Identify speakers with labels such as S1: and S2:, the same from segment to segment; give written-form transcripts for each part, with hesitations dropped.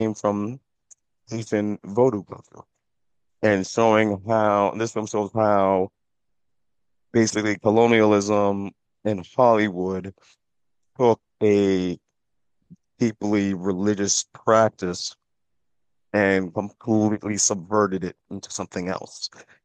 S1: came from Haitian voodoo culture, and showing how this film shows how basically colonialism in Hollywood took a deeply religious practice and completely subverted it into something else.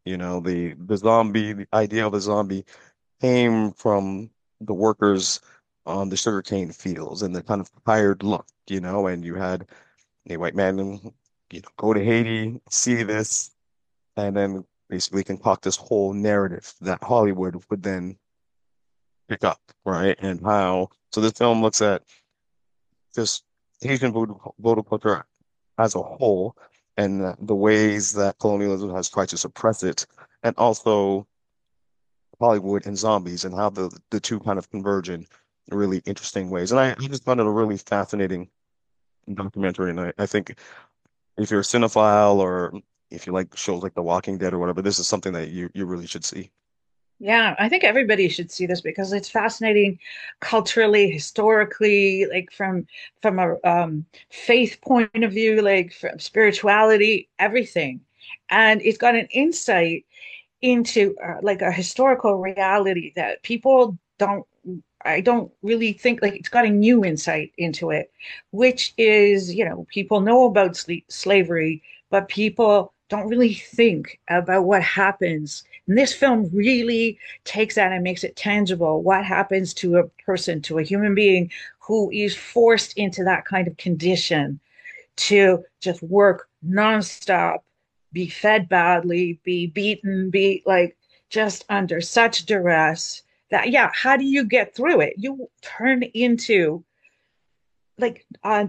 S1: The idea of the zombie came from the workers on the sugarcane fields and the kind of tired look, and you had a white man, go to Haiti, see this, and then basically concoct this whole narrative that Hollywood would then pick up, right? And how, so this film looks at just Haitian voodoo culture as a whole and the ways that colonialism has tried to suppress it, and also Hollywood and zombies and how the two kind of converge in really interesting ways. And I just found it a really fascinating documentary. And I think if you're a cinephile or if you like shows like The Walking Dead or whatever, this is something that you really should see.
S2: Yeah, I think everybody should see this because it's fascinating culturally, historically, like from a faith point of view, like from spirituality, everything. And it's got an insight into like a historical reality that people don't I don't really think like it's got a new insight into it, which is, people know about slavery, but people don't really think about what happens. And this film really takes that and makes it tangible. What happens to a person, to a human being who is forced into that kind of condition to just work nonstop, be fed badly, be beaten, be like just under such duress that, yeah, how do you get through it? You turn into like a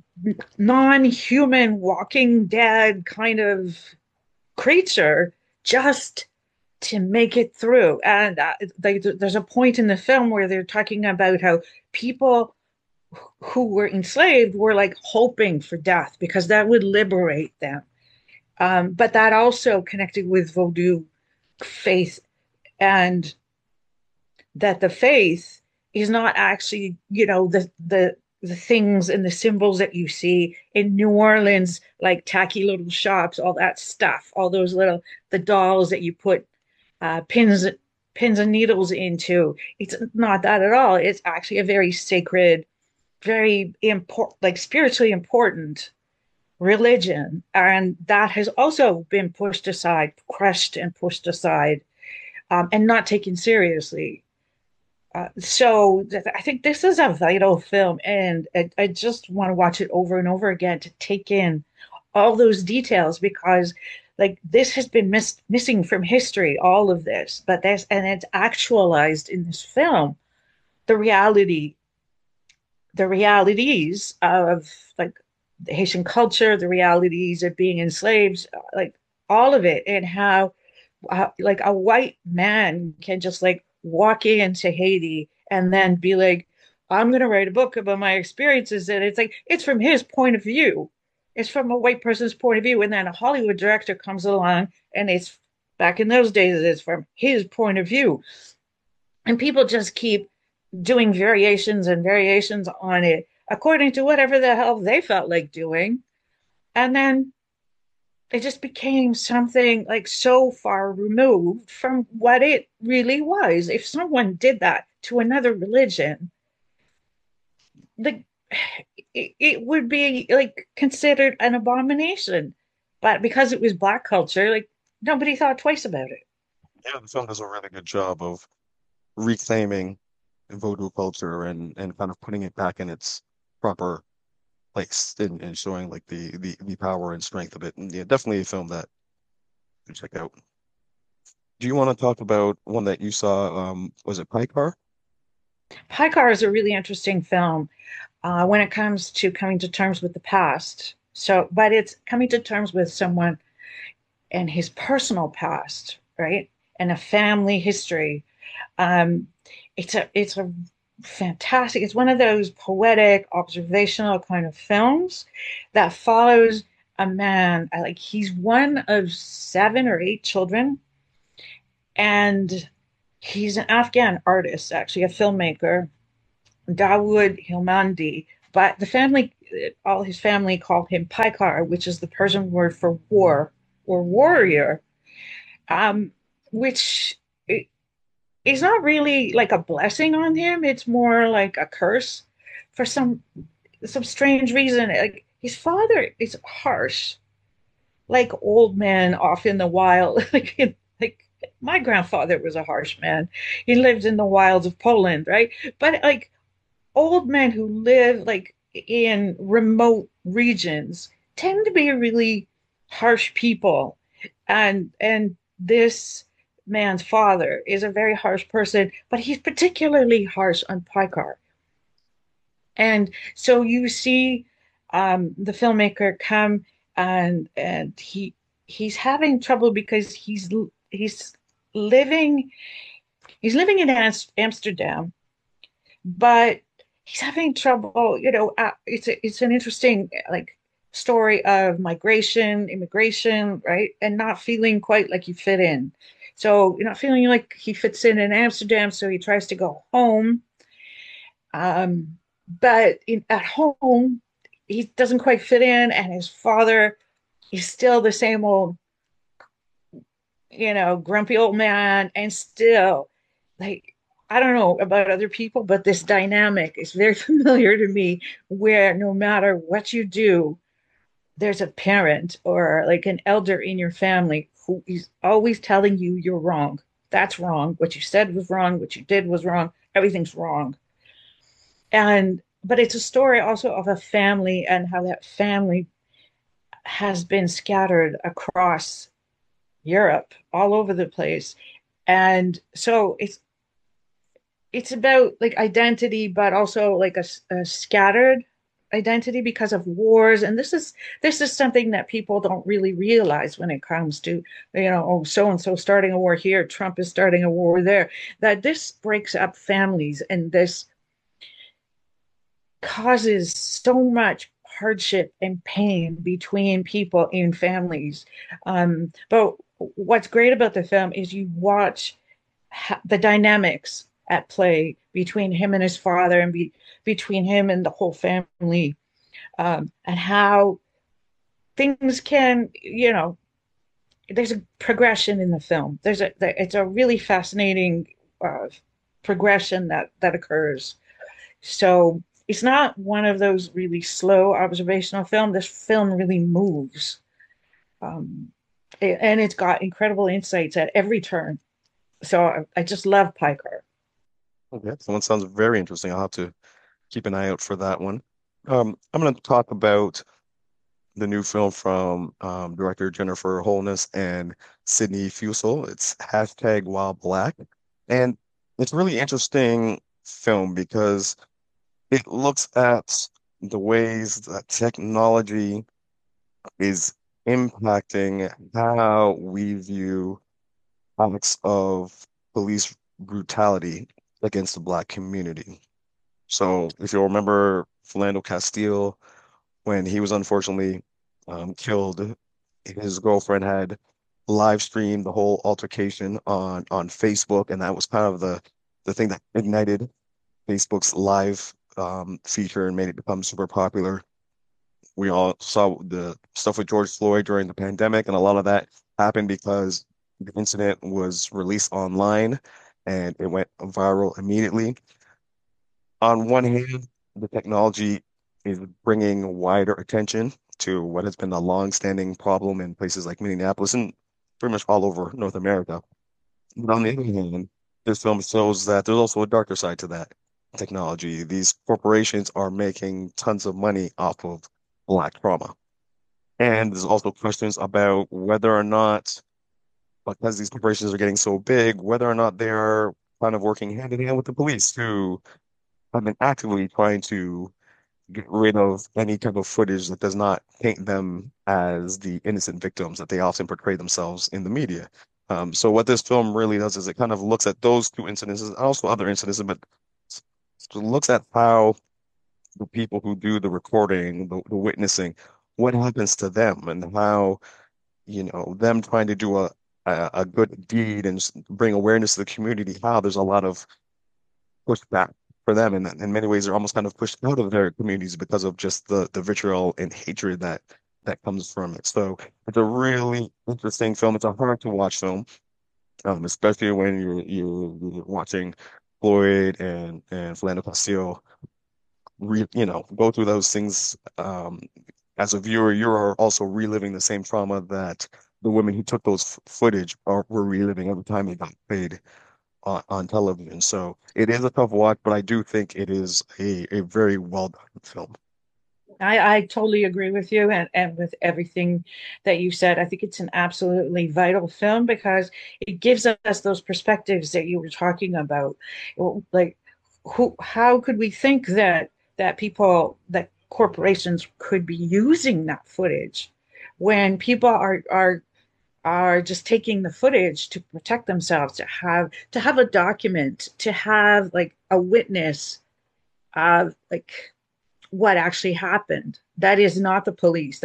S2: non-human walking dead kind of creature just to make it through. And there's a point in the film where they're talking about how people who were enslaved were like hoping for death because that would liberate them. But that also connected with Vodou faith, and that the faith is not actually, the things and the symbols that you see in New Orleans, like tacky little shops, all that stuff, all those little the dolls that you put pins and needles into. It's not that at all. It's actually a very sacred, very important, like spiritually important religion. And that has also been pushed aside, crushed and pushed aside, and not taken seriously. I think this is a vital film, and I just want to watch it over and over again to take in all those details because, like, this has been missing from history, all of this, but this, and it's actualized in this film, the reality, the realities of like the Haitian culture, the realities of being enslaved, like all of it, and how like a white man can just like walk into Haiti and then be like, I'm going to write a book about my experiences. And it's like, it's from his point of view. It's from a white person's point of view. And then a Hollywood director comes along and it's back in those days, it's from his point of view. And people just keep doing variations and variations on it according to whatever the hell they felt like doing. And then it just became something like so far removed from what it really was. If someone did that to another religion, like it would be like considered an abomination. But because it was black culture, like nobody thought twice about it.
S1: Yeah, the film does a really good job of reclaiming voodoo culture and kind of putting it back in its proper place and showing like the power and strength of it. And yeah, definitely a film that you check out. Do you want to talk about one that you saw? Was it Pie Car?
S2: High Car is a really interesting film when it comes to coming to terms with the past. So, but it's coming to terms with someone and his personal past, right? And a family history. Um, it's a fantastic. It's one of those poetic, observational kind of films that follows a man. Like he's one of seven or eight children, and he's an Afghan artist, actually a filmmaker, Dawood Hilmandi. But the family all his family called him Paikar, which is the Persian word for war or warrior, um, which is not really like a blessing on him. It's more like a curse for some strange reason. Like his father is harsh, like old men off in the wild. Like my grandfather was a harsh man. He lived in the wilds of Poland, right? But like old men who live like in remote regions tend to be really harsh people. And this man's father is a very harsh person, but he's particularly harsh on Pykar. And so you see the filmmaker come and he's having trouble because he's living he's living in Amsterdam, but he's having trouble. It's an interesting like story of migration, immigration, right, and not feeling quite like you fit in. So you're not feeling like he fits in Amsterdam, so he tries to go home. But at home, he doesn't quite fit in, and his father is still the same old, grumpy old man, and still, like, I don't know about other people, but this dynamic is very familiar to me, where no matter what you do, there's a parent or like an elder in your family who is always telling you you're wrong. That's wrong. What you said was wrong. What you did was wrong. Everything's wrong. And but it's a story also of a family and how that family has been scattered across Europe, all over the place. And so it's about like identity, but also like a scattered identity because of wars. And this is something that people don't really realize when it comes to, oh, so and so starting a war here, Trump is starting a war there. That this breaks up families, and this causes so much hardship and pain between people in families. But what's great about the film is you watch the dynamics at play between him and his father, and between him and the whole family, and how things can, there's a progression in the film. It's a really fascinating uh, progression that occurs. So it's not one of those really slow observational film. This film really moves, um, and it's got incredible insights at every turn. So I just love Piker.
S1: Okay, so one sounds very interesting. I'll have to keep an eye out for that one. I'm going to talk about the new film from director Jennifer Holness and Sydney Fusel. It's hashtag While Black. And it's a really interesting film because it looks at the ways that technology is impacting how we view acts of police brutality against the Black community. So if you'll remember Philando Castile, when he was unfortunately killed, his girlfriend had live streamed the whole altercation on Facebook, and that was kind of the thing that ignited Facebook's live feature and made it become super popular. We all saw the stuff with George Floyd during the pandemic, and a lot of that happened because the incident was released online and it went viral immediately. On one hand, the technology is bringing wider attention to what has been a long-standing problem in places like Minneapolis and pretty much all over North America. But on the other hand, this film shows that there's also a darker side to that technology. These corporations are making tons of money off of Black trauma. And there's also questions about whether or not, because these corporations are getting so big, whether or not they're kind of working hand in hand with the police who have been actively trying to get rid of any type of footage that does not paint them as the innocent victims that they often portray themselves in the media. So what this film really does is it kind of looks at those two incidences and also other incidences, but looks at how the people who do the recording, the witnessing, what happens to them and how, them trying to do a good deed and bring awareness to the community, how there's a lot of pushback for them. And in many ways, they're almost kind of pushed out of their communities because of just the vitriol and hatred that comes from it. So it's a really interesting film. It's a hard to watch film, especially when you're watching Floyd and Philando Castile go through those things. As a viewer, you're also reliving the same trauma that the women who took those footage were reliving every time they got paid on television. So it is a tough watch, but I do think it is a very well done film.
S2: I totally agree with you and with everything that you said. I think it's an absolutely vital film because it gives us those perspectives that you were talking about. Like how could we think that people, that corporations could be using that footage when people are just taking the footage to protect themselves, to have a document, to have like a witness of like what actually happened. That is not the police.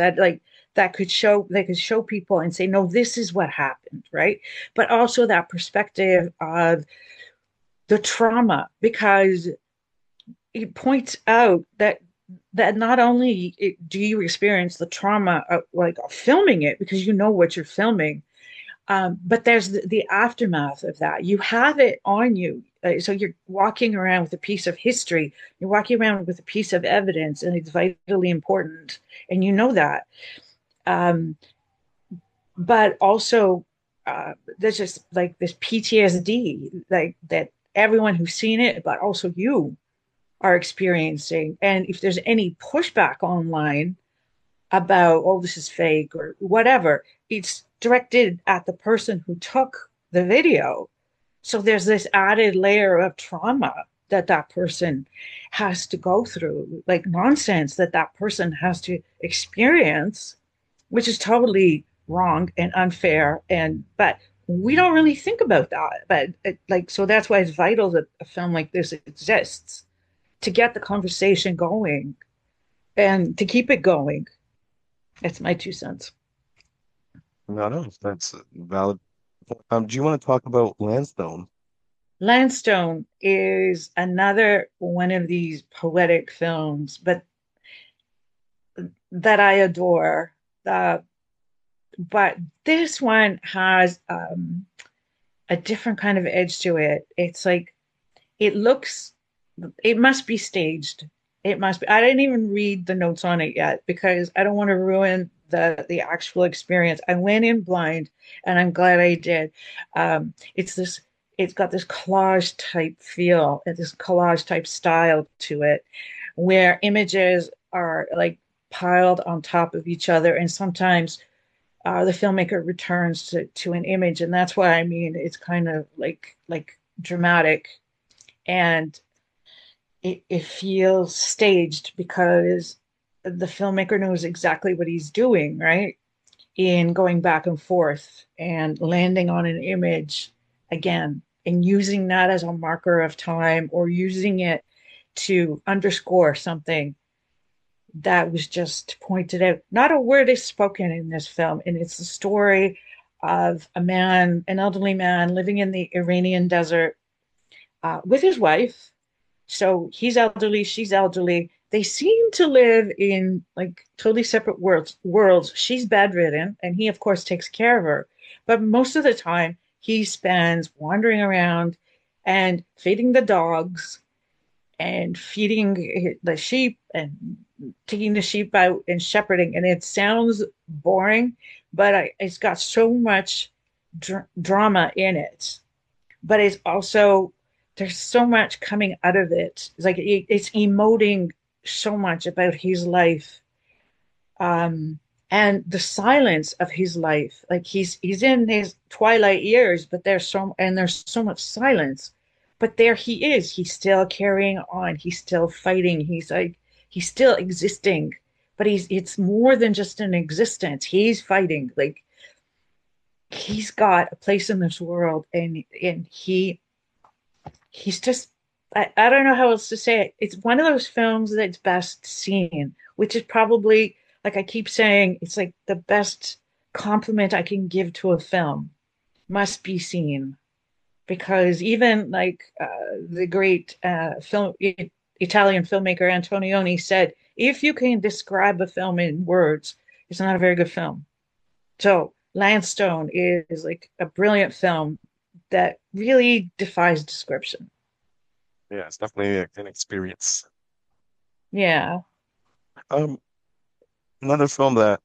S2: They could show people and say, no, this is what happened, right? But also that perspective of the trauma, because it points out that not only do you experience the trauma of like filming it because you know what you're filming, but there's the aftermath of that. You have it on you. So you're walking around with a piece of history. You're walking around with a piece of evidence, and it's vitally important. And you know that. Um, but also, there's just like this PTSD, like that everyone who's seen it, but also you are experiencing. And if there's any pushback online about, oh, this is fake or whatever, it's directed at the person who took the video. So there's this added layer of trauma that that person has to go through, like nonsense that that person has to experience, which is totally wrong and unfair. And, but we don't really think about that. But so that's why it's vital that a film like this exists to get the conversation going and to keep it going. That's my 2 cents.
S1: No, no, that's valid. Do you want to talk about Landstone?
S2: Landstone is another one of these poetic films, but that I adore. Uh, but this one has a different kind of edge to it. It's like it looks, it must be staged. It must be. I didn't even read the notes on it yet because I don't want to ruin the actual experience. I went in blind, and I'm glad I did. It's this. It's got this collage type feel and this collage type style to it, where images are like piled on top of each other, and sometimes the filmmaker returns to an image, and that's why I mean it's kind of like dramatic, and it feels staged because the filmmaker knows exactly what he's doing, right? In going back and forth and landing on an image again and using that as a marker of time or using it to underscore something that was just pointed out. Not a word is spoken in this film, and it's the story of a man, an elderly man living in the Iranian desert with his wife. So he's elderly, she's elderly. They seem to live in like totally separate worlds. She's bedridden, and he, of course, takes care of her. But most of the time, he spends wandering around and feeding the dogs and feeding the sheep and taking the sheep out and shepherding. And it sounds boring, but it's got so much drama in it. But it's also, there's so much coming out of it. It's like it's emoting so much about his life, and the silence of his life. Like he's in his twilight years, but there's so much silence. But there he is. He's still carrying on. He's still fighting. He's still existing. But it's more than just an existence. He's fighting. Like he's got a place in this world, and he's just, I don't know how else to say it. It's one of those films that's best seen, which is probably, like I keep saying, it's like the best compliment I can give to a film. Must be seen. because even like the great Italian filmmaker Antonioni said, if you can describe a film in words, it's not a very good film. So Landstone is like a brilliant film that really defies description.
S1: Yeah, it's definitely an experience.
S2: Yeah.
S1: Um, Another film that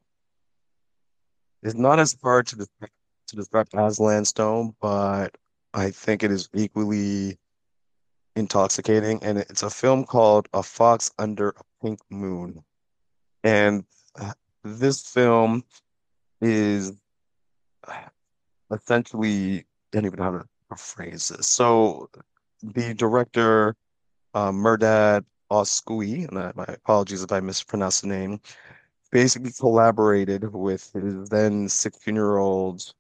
S1: is not as hard to describe as Landstone, but I think it is equally intoxicating, and it's a film called A Fox Under a Pink Moon. And this film is essentially, I don't even know how to phrase this. So the director, Mehrdad Oskoui, and my apologies if I mispronounced the name, basically collaborated with his then 16-year-old,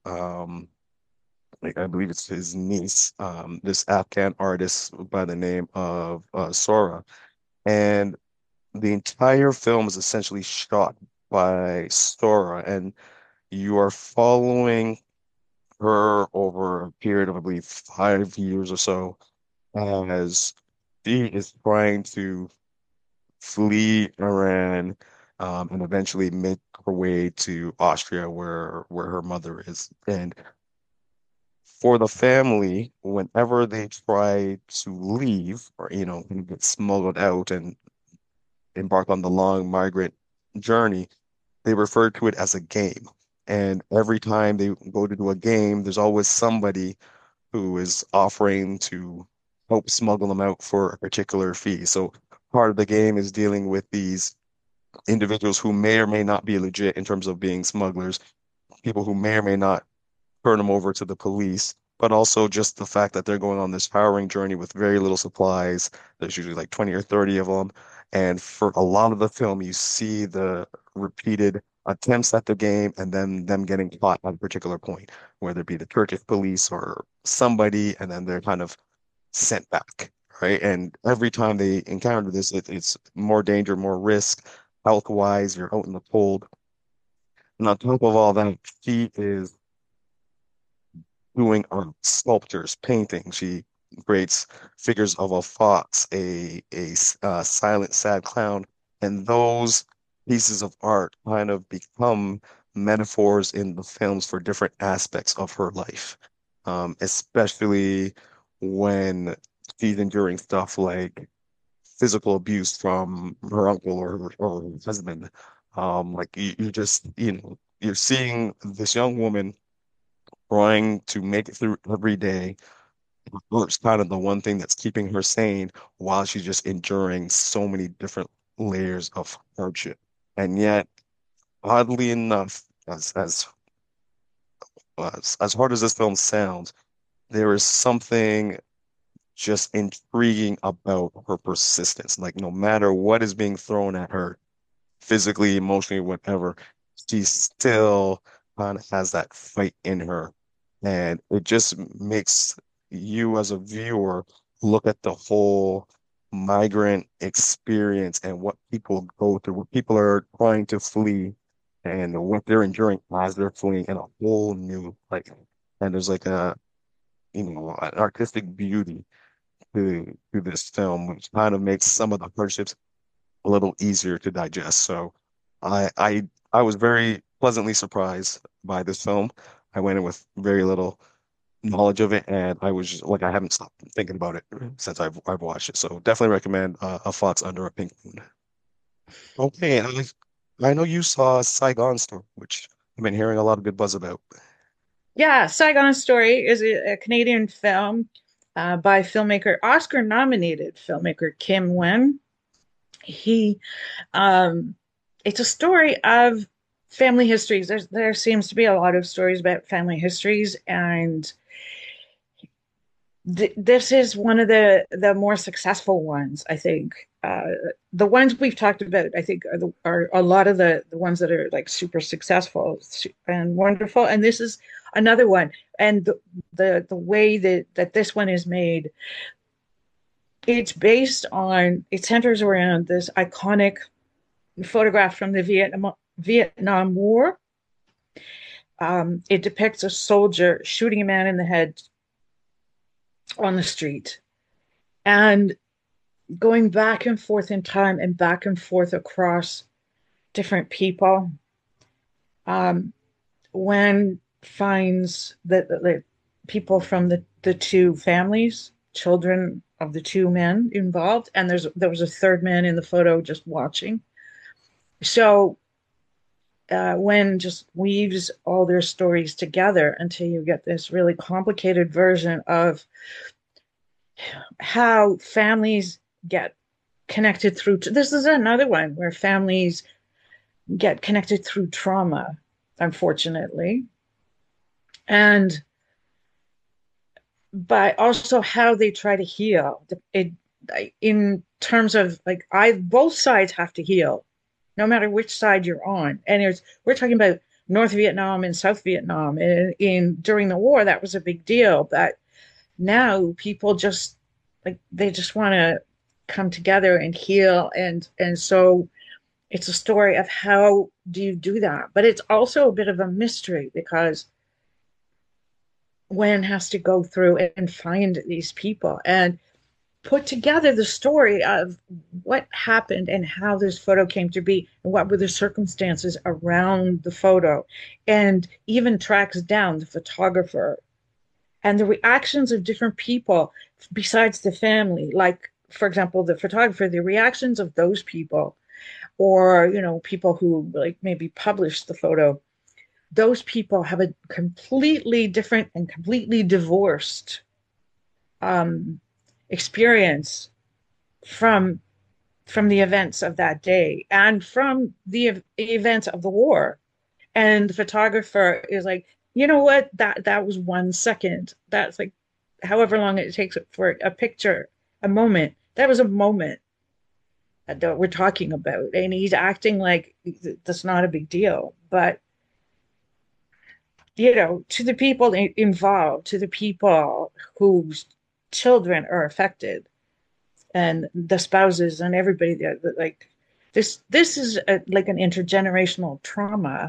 S1: like I believe it's his niece, this Afghan artist by the name of Sora. And the entire film is essentially shot by Sora, and you are following her over a period of, I believe, 5 years or so, as she is trying to flee Iran, and eventually make her way to Austria, where her mother is. And for the family, whenever they try to leave or get smuggled out and embark on the long migrant journey, they refer to it as a game. And every time they go to do a game, there's always somebody who is offering to help smuggle them out for a particular fee. So part of the game is dealing with these individuals who may or may not be legit in terms of being smugglers, people who may or may not turn them over to the police, but also just the fact that they're going on this harrowing journey with very little supplies. There's usually like 20 or 30 of them. And for a lot of the film, you see the repeated attempts at the game and then them getting caught at a particular point, whether it be the Turkish police or somebody, and then they're kind of sent back, right? And every time they encounter this, it's more danger, more risk, health-wise, you're out in the cold. And on top of all that, she is doing sculptures, painting. She creates figures of a fox, a silent, sad clown, and those pieces of art kind of become metaphors in the films for different aspects of her life, especially when she's enduring stuff like physical abuse from her uncle or her husband. Like you just, you're seeing this young woman trying to make it through every day. Work's kind of the one thing that's keeping her sane while she's just enduring so many different layers of hardship. And yet, oddly enough, as hard as this film sounds, there is something just intriguing about her persistence. Like no matter what is being thrown at her, physically, emotionally, whatever, she still kind of has that fight in her. And it just makes you as a viewer look at the whole migrant experience and what people go through, what people are trying to flee and what they're enduring as they're fleeing in a whole new light. And there's like an artistic beauty to this film, which kind of makes some of the hardships a little easier to digest. So I was very pleasantly surprised by this film. I went in with very little knowledge of it, and I was just like I haven't stopped thinking about it since I've watched it. So definitely recommend A Fox Under a Pink Moon. Okay, and I know you saw Saigon Storm, which I've been hearing a lot of good buzz about.
S2: Yeah, Saigon Story is a Canadian film by filmmaker, Oscar nominated filmmaker Kim Wen. He um, it's a story of family histories. There seems to be a lot of stories about family histories, and this is one of the more successful ones, I think. The ones we've talked about, I think, are a lot of the ones that are like super successful and wonderful. And this is another one. And the way that this one is made, it centers around this iconic photograph from the Vietnam War. It depicts a soldier shooting a man in the head on the street and going back and forth in time and back and forth across different people. Um, when finds that the people from the two families, children of the two men involved, and there was a third man in the photo just watching. So when just weaves all their stories together until you get this really complicated version of how families get connected through. This is another one where families get connected through trauma, unfortunately, and but also how they try to heal. In terms of like, I both sides have to heal, no matter which side you're on. And we're talking about North Vietnam and South Vietnam, and in during the war that was a big deal. But now people just like they just want to come together and heal, and so it's a story of how do you do that. But it's also a bit of a mystery because Wen has to go through and find these people and put together the story of what happened and how this photo came to be and what were the circumstances around the photo, and even tracks down the photographer and the reactions of different people besides the family. Like, for example, the photographer, the reactions of those people, or, people who like maybe published the photo, those people have a completely different and completely divorced um, experience from the events of that day and from the events of the war. And the photographer is like, you know what? That was 1 second. That's like however long it takes for a picture, a moment. That was a moment that we're talking about. And he's acting like that's not a big deal. But, to the people involved, to the people whose children are affected, and the spouses and everybody there, like this is like an intergenerational trauma.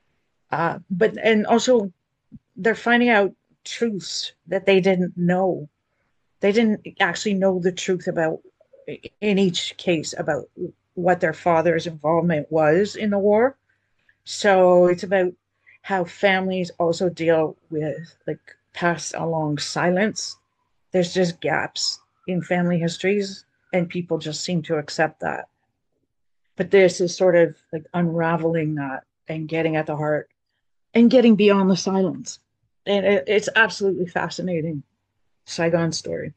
S2: But and also they're finding out truths that they didn't know. They didn't actually know the truth about, in each case, about what their father's involvement was in the war. So it's about how families also deal with like pass along silence. There's just gaps in family histories, and people just seem to accept that. But this is sort of like unraveling that and getting at the heart and getting beyond the silence. And it's absolutely fascinating. Saigon story.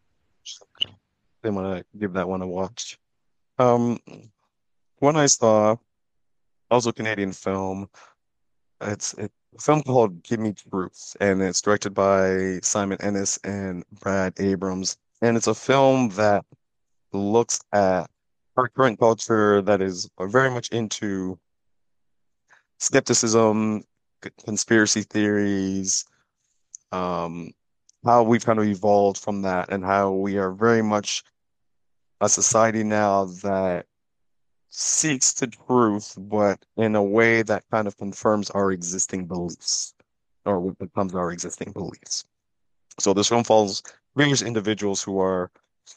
S1: They want to give that one a watch. Um, One I saw, also Canadian film. It's a film called Give Me Truth, and it's directed by Simon Ennis and Brad Abrams. And it's a film that looks at our current culture that is very much into skepticism, conspiracy theories, um, how we've kind of evolved from that, and how we are very much a society now that seeks the truth, but in a way that kind of confirms our existing beliefs or what becomes our existing beliefs. So this film follows various individuals who are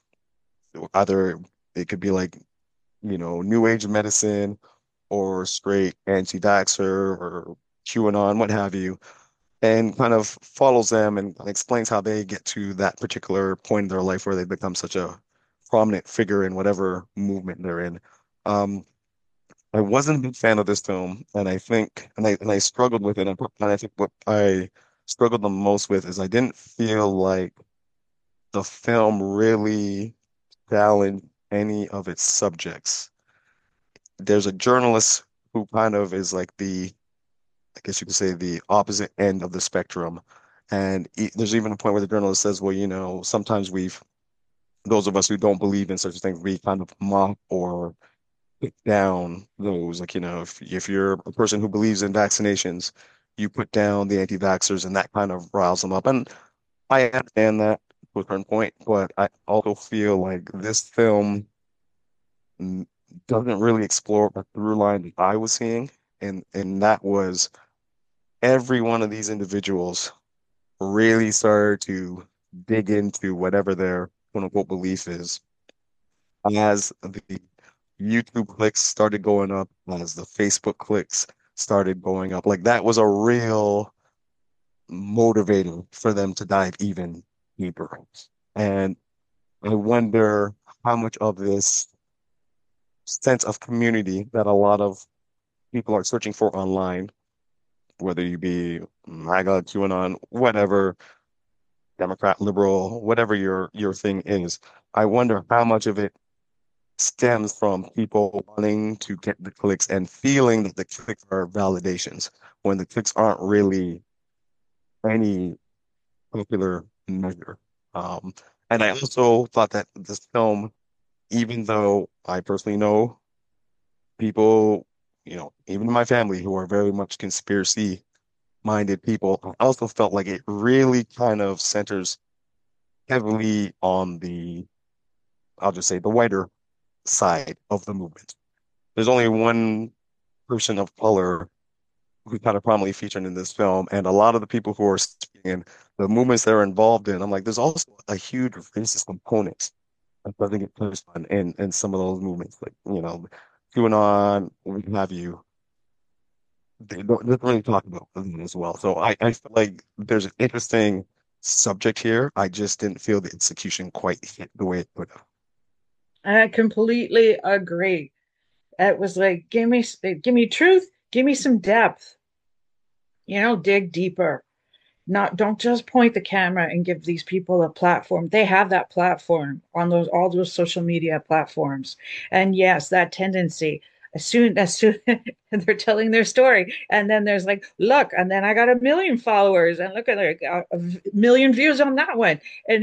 S1: either, it could be like, new age medicine or straight anti-vaxxer or QAnon, what have you, and kind of follows them and explains how they get to that particular point in their life where they become such a prominent figure in whatever movement they're in. Um, I wasn't a big fan of this film, and I think, and I struggled with it, and I think what I struggled the most with is I didn't feel like the film really challenged any of its subjects. There's a journalist who kind of is like I guess you could say, the opposite end of the spectrum. And there's even a point where the journalist says, well, sometimes those of us who don't believe in such things, we kind of mock or put down those. Like, if you're a person who believes in vaccinations, you put down the anti-vaxxers, and that kind of riles them up. And I understand that to a certain point, but I also feel like this film mm, doesn't really explore a through line that I was seeing. And that was every one of these individuals really started to dig into whatever their quote unquote belief is. As the YouTube clicks started going up, as the Facebook clicks started going up, like that was a real motivator for them to dive even deeper. And I wonder how much of this sense of community that a lot of people are searching for online, whether you be MAGA, QAnon, whatever, Democrat, liberal, whatever your thing is, I wonder how much of it stems from people wanting to get the clicks and feeling that the clicks are validations when the clicks aren't really any popular measure. Um, and I also thought that this film, even though I personally know people, even in my family who are very much conspiracy minded people, I also felt like it really kind of centers heavily on I'll just say, the whiter side of the movement. There's only one person of color who's kind of prominently featured in this film, and a lot of the people who are speaking and the movements they're involved in, I'm like, there's also a huge racist component that doesn't get touched on in some of those movements, like, QAnon, what have you. They don't really talk about them as well. So I feel like there's an interesting subject here. I just didn't feel the execution quite hit the way it could have.
S2: I completely agree. It was like, give me truth, give me some depth, dig deeper. Not don't just point the camera and give these people a platform. They have that platform on those all those social media platforms. And yes, that tendency as soon they're telling their story, and then there's like, look, and then I got 1 million followers, and look at like a million views on that one, and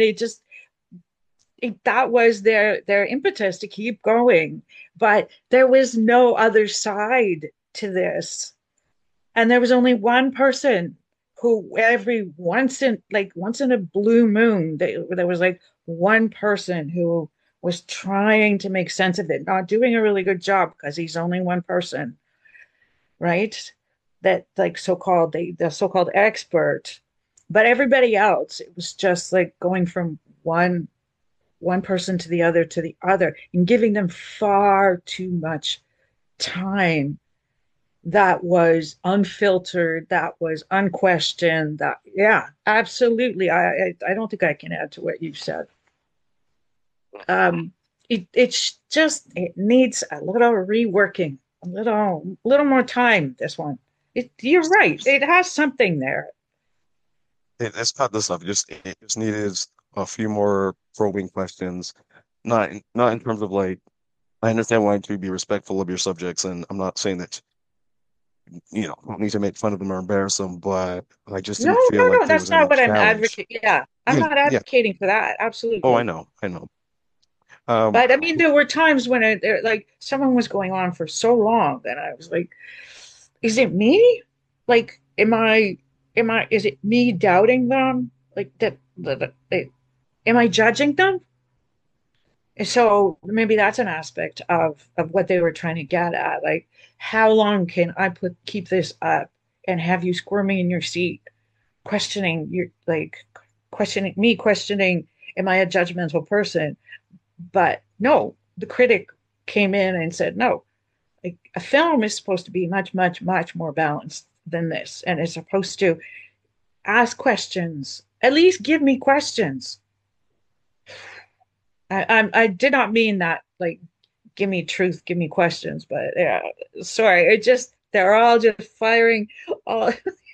S2: that was their impetus to keep going. But there was no other side to this, and there was only one person who every once in a blue moon there was like one person who was trying to make sense of it, not doing a really good job because he's only one person, right? That like so-called the so-called expert, but everybody else, it was just like going from one person to the other and giving them far too much time that was unfiltered, that was unquestioned. That yeah, absolutely. I don't think I can add to what you said. Um, it's just it needs a little reworking, a little more time. This one, you're right. It has something there.
S1: It's not the stuff. It just needed a few more probing questions. Not in terms of like I understand wanting to be respectful of your subjects, and I'm not saying that don't need to make fun of them or embarrass them, but I just
S2: No,
S1: didn't feel
S2: no,
S1: like
S2: no.
S1: there
S2: That's
S1: was
S2: not
S1: any
S2: what I'm
S1: challenge.
S2: advocating. Yeah, I'm
S1: Yeah,
S2: not
S1: yeah.
S2: advocating for that.
S1: Oh, I
S2: Absolutely.
S1: know, I know. Um,
S2: But I mean, there were times when like someone was going on for so long that I was like, is it me? Like, is it me doubting them? Like am I judging them? And so maybe that's an aspect of what they were trying to get at. Like, how long can I keep this up and have you squirming in your seat, questioning your questioning me, questioning, am I a judgmental person? But no, the critic came in and said, no, like a film is supposed to be much, much, much more balanced than this. And it's supposed to ask questions, at least give me questions. I did not mean that, like, give me truth, give me questions, but yeah, sorry. They're all just firing all,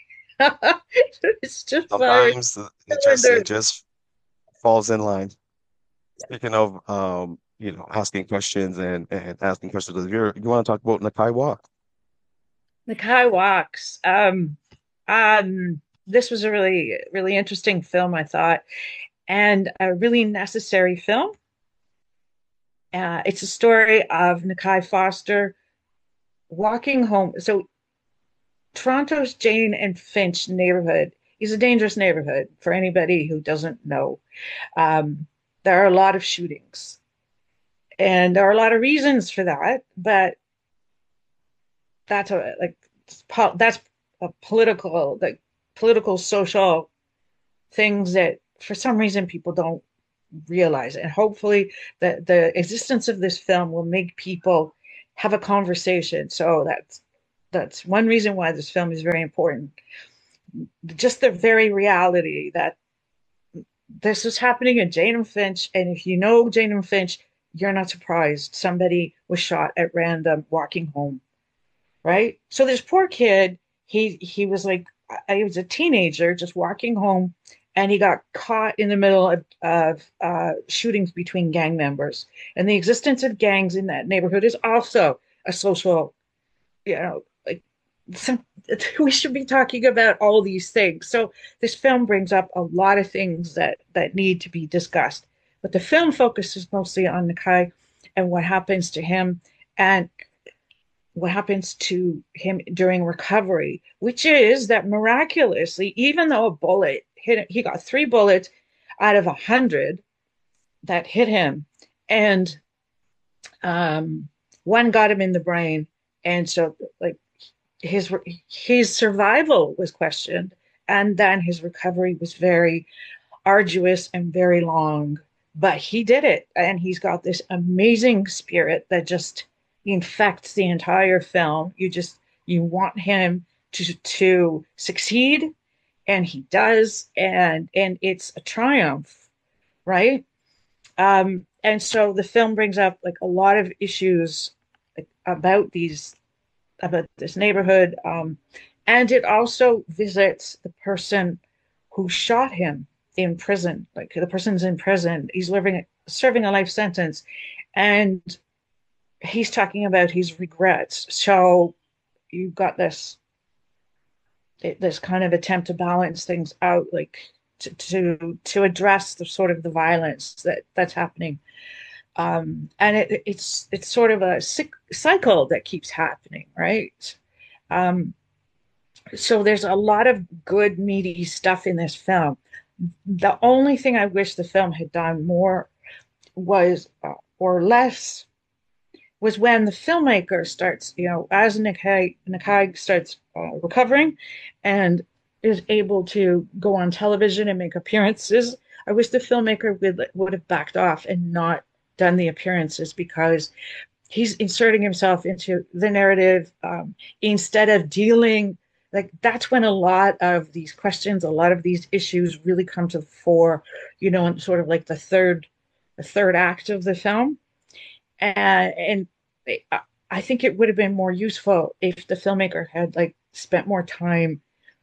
S2: it's just firing
S1: Sometimes it
S2: cylinders.
S1: just falls in line. Speaking of asking questions and asking questions of the viewer, you want to talk about Nakai Walk?
S2: The Kai walks. This was a really, really interesting film, I thought, and a really necessary film. It's a story of Nakai Foster walking home. So Toronto's Jane and Finch neighborhood is a dangerous neighborhood for anybody who doesn't know. Um, there are a lot of shootings, and there are a lot of reasons for that. But that's a like that's a political social things that for some reason people don't realize it. And hopefully the existence of this film will make people have a conversation. So that's one reason why this film is very important. Just the very reality that this is happening in Jane and Finch, and if you know Jane and Finch, you're not surprised somebody was shot at random walking home, right? So this poor kid, he was like, he was a teenager just walking home, and he got caught in the middle of shootings between gang members. And the existence of gangs in that neighborhood is also a social, like some, we should be talking about all these things. So this film brings up a lot of things that need to be discussed. But the film focuses mostly on Nakai and what happens to him and what happens to him during recovery, which is that miraculously, even though a bullet hit him, he got 3 bullets out of 100 that hit him, and one got him in the brain, and so like his survival was questioned, and then his recovery was very arduous and very long. But he did it, and he's got this amazing spirit that just infects the entire film. You want him to succeed, and he does, and it's a triumph, right? And so the film brings up like a lot of issues like, about this neighborhood, and it also visits the person who shot him in prison. Like the person's in prison, he's serving a life sentence, and he's talking about his regrets. So you've got this kind of attempt to balance things out, like to address the sort of the violence that's happening, and it's sort of a cycle that keeps happening, right? Um, so there's a lot of good meaty stuff in this film. The only thing I wish the film had done more was or less was when the filmmaker starts, as Nakai starts recovering and is able to go on television and make appearances. I wish the filmmaker would have backed off and not done the appearances, because he's inserting himself into the narrative, instead of dealing, like that's when a lot of these questions, a lot of these issues really come to the fore, in sort of like the third act of the film. And I think it would have been more useful if the filmmaker had like spent more time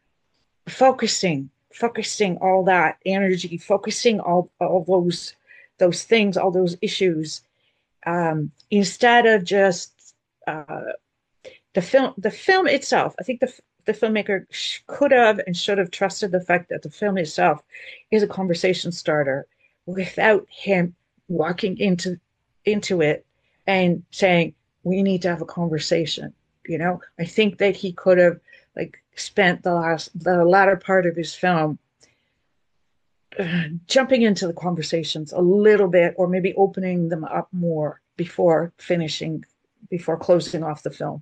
S2: focusing all that energy, focusing all those things, all those issues, instead of just the film itself. I think the filmmaker could have and should have trusted the fact that the film itself is a conversation starter without him walking into it and saying, we need to have a conversation. I think that he could have like spent the latter part of his film jumping into the conversations a little bit, or maybe opening them up more before closing off the film.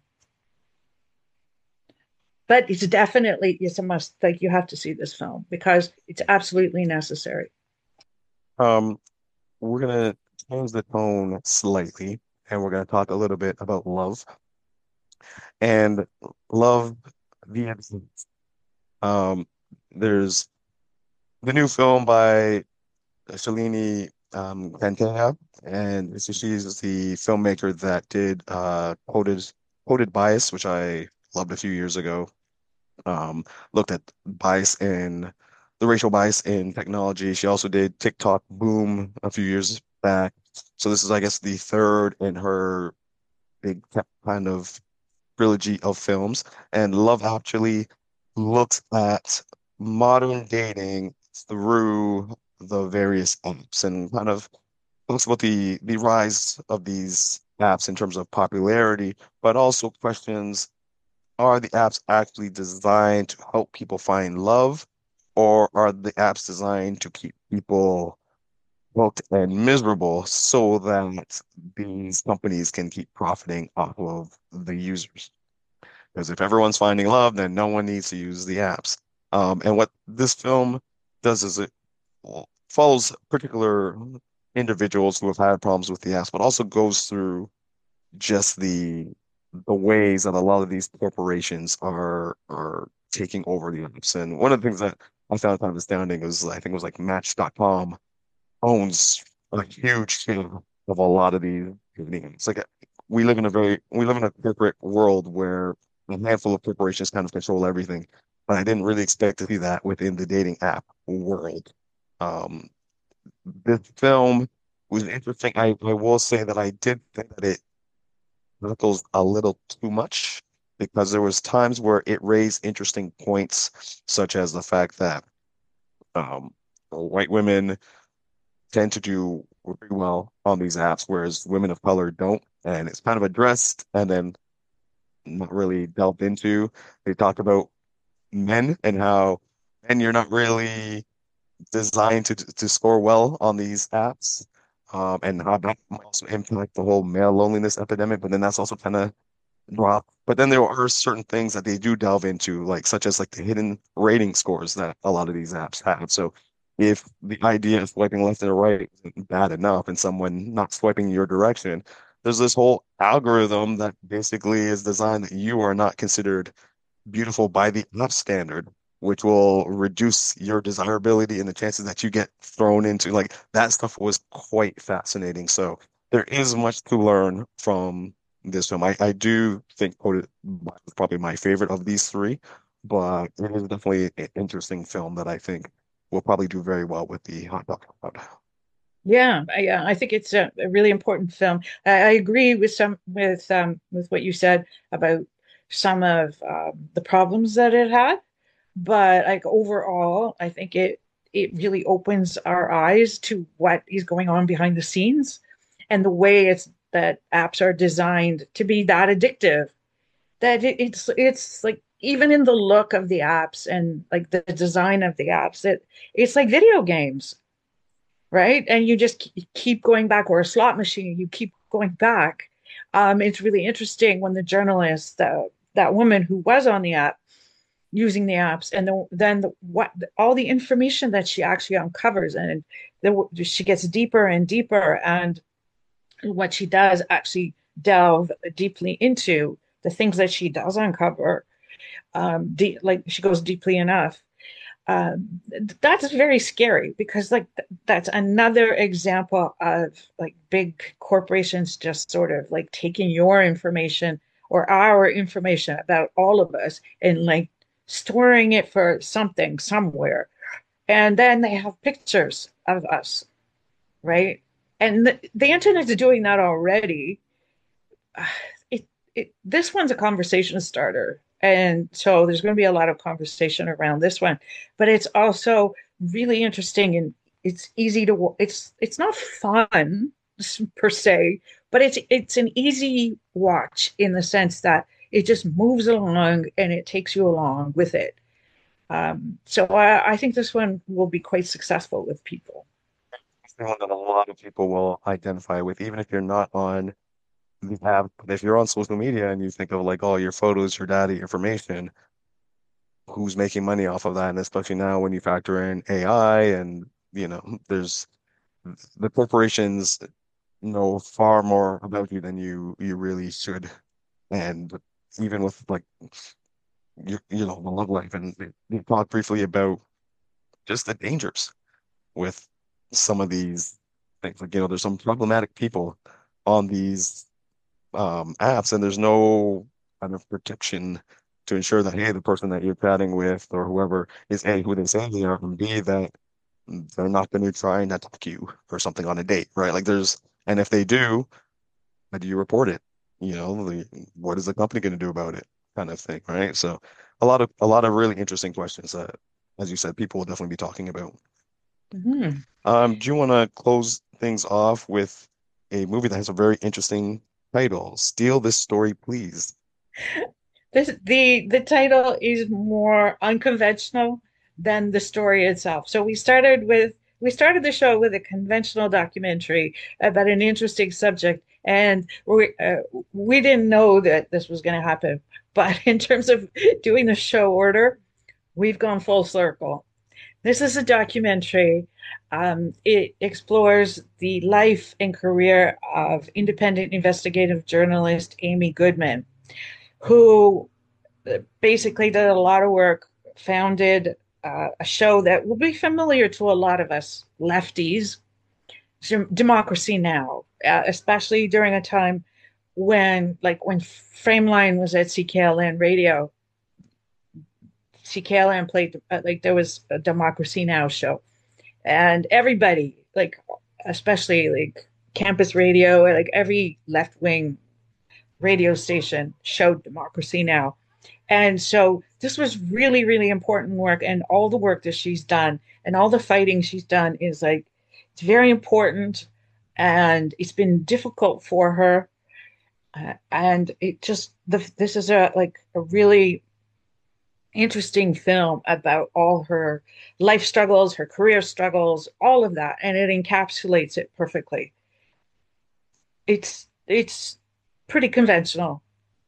S2: But it's a must. Like you have to see this film because it's absolutely necessary.
S1: Um, we're gonna change the tone slightly, and we're gonna talk a little bit about love and love the um. There's the new film by Shalini Pantaya, and so she's the filmmaker that did Coded Bias, which I loved a few years ago. Looked at bias in the racial bias in technology. She also did TikTok Boom a few years back. So this is, I guess, the third in her big kind of trilogy of films. And Love Actually looks at modern dating through the various apps and kind of looks about the rise of these apps in terms of popularity, but also questions, are the apps actually designed to help people find love, or are the apps designed to keep people hooked and miserable so that these companies can keep profiting off of the users? Because if everyone's finding love, then no one needs to use the apps. And what this film does is it follows particular individuals who have had problems with the apps, but also goes through just the ways that a lot of these corporations are taking over the apps. And one of the things that I found kind of astounding is I think it was like Match.com owns a huge share of a lot of these names. Like we live in a corporate world where a handful of corporations kind of control everything. But I didn't really expect to see that within the dating app world. Um, this film was interesting. I will say that I did think that it goes a little too much because there was times where it raised interesting points, such as the fact that um, white women tend to do very well on these apps, whereas women of color don't. And it's kind of addressed and then not really delved into. They talk about men and how men you're not really designed to score well on these apps. And how that might also impact the whole male loneliness epidemic, but then that's also kind of drop. But then there are certain things that they do delve into, like such as like the hidden rating scores that a lot of these apps have. So if the idea of swiping left and right isn't bad enough and someone not swiping your direction, there's this whole algorithm that basically is designed that you are not considered beautiful by the app standard, which will reduce your desirability and the chances that you get thrown into like that stuff was quite fascinating. So there is much to learn from this film. I do think Coded Black is probably my favorite of these three, but it is definitely an interesting film that I think will probably do very well with the hot dog crowd.
S2: Yeah, I think it's a really important film. I agree with with what you said about some of the problems that it had, but like overall, I think it really opens our eyes to what is going on behind the scenes and the way it's that apps are designed to be that addictive. That it's like even in the look of the apps and like the design of the apps, it's like video games, right? And you just keep going back, or a slot machine, you keep going back. It's really interesting when the journalist, that woman who was on the app, using the apps, and then what all the information that she actually uncovers, and she gets deeper and deeper, and what she does actually delve deeply into the things that she does uncover. Like she goes deeply enough, that's very scary because like that's another example of like big corporations just sort of like taking your information or our information about all of us and like storing it for something somewhere, and then they have pictures of us, right? And the internet is doing that already. it, this one's a conversation starter. And so there's going to be a lot of conversation around this one, but it's also really interesting, and it's easy to, it's not fun per se, but it's an easy watch in the sense that it just moves along and it takes you along with it. So I think this one will be quite successful with people.
S1: It's the one that a lot of people will identify with, even if you're not on the app. If you're on social media and you think of like all your photos, your data, information, who's making money off of that? And especially now when you factor in AI and, there's the corporations know far more about you than you really should. And even with like the love life, and they talked briefly about just the dangers with some of these things. Like, there's some problematic people on these apps, and there's no kind of protection to ensure that, hey, the person that you're chatting with or whoever is A, who they say they are, and B, that they're not going to try and attack you or something on a date, right? And if they do, how do you report it? What is the company going to do about it? Kind of thing, right? So a lot of really interesting questions that, as you said, people will definitely be talking about.
S2: Mhm.
S1: Do you want to close things off with a movie that has a very interesting title, Steal This Story, Please?
S2: The title is more unconventional than the story itself. So we started the show with a conventional documentary about an interesting subject, and we didn't know that this was going to happen. But in terms of doing the show order, we've gone full circle. This is a documentary. It explores the life and career of independent investigative journalist Amy Goodman, who basically did a lot of work, founded a show that will be familiar to a lot of us lefties, Democracy Now!, especially during a time when Frameline was at CKLN Radio. CKLN played like there was a Democracy Now! Show, and everybody especially like campus radio, like every left wing radio station showed Democracy Now! And so this was really, really important work. And all the work that she's done and all the fighting she's done is like, it's very important. And it's been difficult for her. And this is a really interesting film about all her life struggles, her career struggles, all of that. And it encapsulates it perfectly. It's pretty conventional.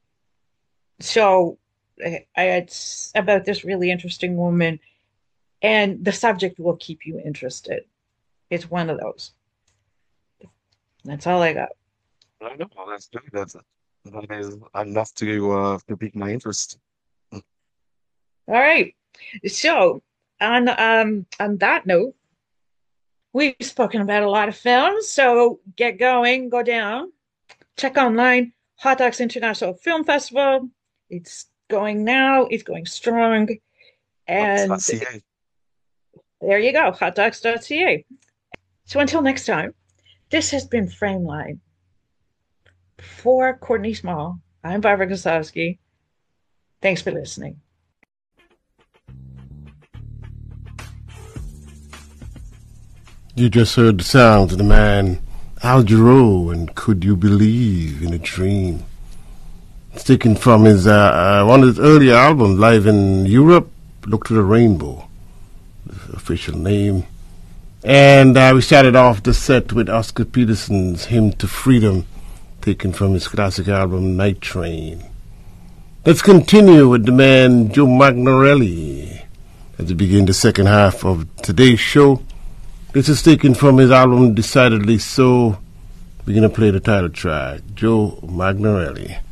S2: So it's about this really interesting woman, and the subject will keep you interested. It's one of those. That's all I got.
S1: I know. That's good. That is enough to pique my interest.
S2: All right. So on that note, we've spoken about a lot of films. So get going, go down, check online, Hot Docs International Film Festival. It's going now. It's going strong. And
S1: .ca.
S2: there you go, hotdocs.ca. So until next time, this has been Frameline. For Courtney Small, I'm Barbara Kosowski. Thanks for listening.
S3: You just heard the sounds of the man Al Jarreau and Could You Believe in a Dream? It's taken from his one of his earlier albums, live in Europe, Look to the Rainbow, the official name. And we started off the set with Oscar Peterson's Hymn to Freedom, taken from his classic album, Night Train. Let's continue with the man Joe Magnarelli as we begin the second half of today's show. This is taken from his album, Decidedly So. We're going to play the title track, Joe Magnarelli.